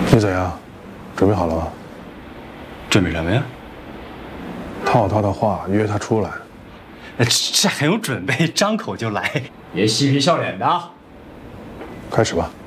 你怎样？准备好了吗？ 准备什么呀？ 套他的话，约他出来。 这还用准备？张口就来，别嬉皮笑脸的。 开始吧。